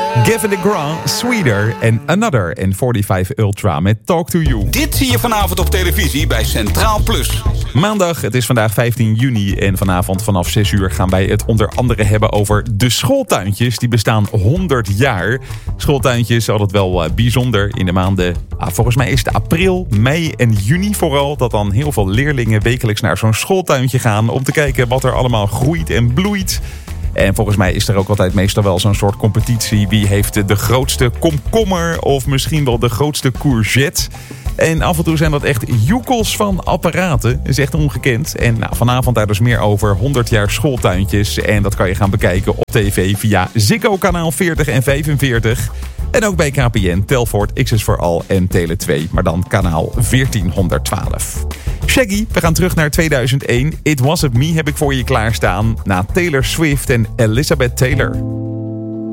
Gavin DeGraw, Sweeter en Another en 45 Ultra met Talk to You. Dit zie je vanavond op televisie bij Centraal Plus. Maandag, het is vandaag 15 juni en vanavond vanaf 6 uur gaan wij het onder andere hebben over de schooltuintjes. Die bestaan 100 jaar. Schooltuintjes, altijd wel bijzonder in de maanden, volgens mij is het april, mei en juni vooral, dat dan heel veel leerlingen wekelijks naar zo'n schooltuintje gaan om te kijken wat er allemaal groeit en bloeit. En volgens mij is er ook altijd meestal wel zo'n soort competitie. Wie heeft de grootste komkommer of misschien wel de grootste courgette? En af en toe zijn dat echt joekels van apparaten. Dat is echt ongekend. En vanavond daar dus meer over 100 jaar schooltuintjes. En dat kan je gaan bekijken op tv via Ziggo kanaal 40 en 45. En ook bij KPN, Telfort, XS for All en Tele 2. Maar dan kanaal 1412. Shaggy, we gaan terug naar 2001. It Wasn't Me heb ik voor je klaarstaan. Na Taylor Swift en Elizabeth Taylor.